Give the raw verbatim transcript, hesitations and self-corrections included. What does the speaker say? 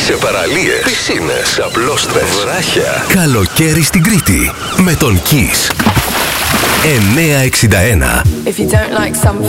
σε παραλίες, πισίνες, απλόστρες, βράχια. Καλοκαίρι στην Κρήτη με τον Kiss. εννιακόσια εξήντα ένα. If you don't like something